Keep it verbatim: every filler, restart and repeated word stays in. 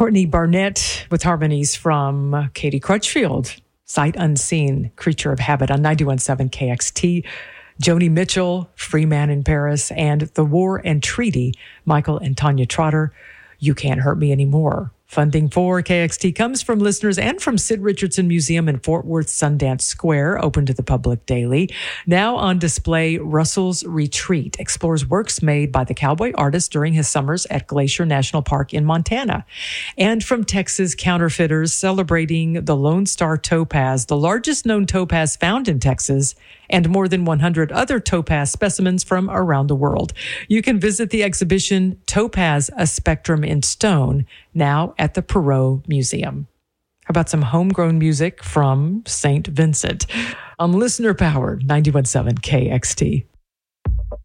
Courtney Barnett with harmonies from Katie Crutchfield, Sight Unseen, Creature of Habit on ninety-one point seven K X T. Joni Mitchell, Free Man in Paris, and The War and Treaty, Michael and Tanya Trotter, You Can't Hurt Me Anymore. Funding for K X T comes from listeners and from Sid Richardson Museum in Fort Worth Sundance Square, open to the public daily. Now on display, Russell's Retreat explores works made by the cowboy artist during his summers at Glacier National Park in Montana. And from Texas Counterfeiters, celebrating the Lone Star Topaz, the largest known topaz found in Texas, and more than one hundred other topaz specimens from around the world. You can visit the exhibition Topaz, A Spectrum in Stone, now at the Perot Museum. How about some homegrown music from Saint Vincent on listener-powered ninety-one point seven K X T.